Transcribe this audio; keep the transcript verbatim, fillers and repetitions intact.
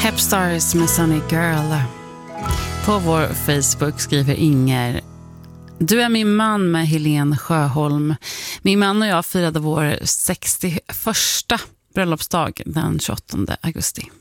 Hepstars med Sunny Girl. På vår Facebook skriver Inger: Du är min man med Helene Sjöholm. Min man och jag firade vår sextioförsta bröllopsdag den tjugoåttonde augusti.